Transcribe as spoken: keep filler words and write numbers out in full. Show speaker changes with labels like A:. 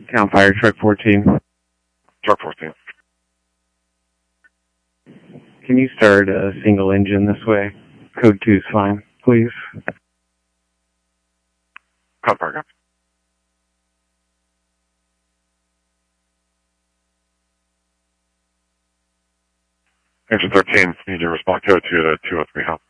A: Count fire, truck fourteen.
B: Truck fourteen.
A: Can you start a single engine this way? Code two is fine, please.
B: Count fire, copy. Engine thirteen, need to respond code two to two oh three help.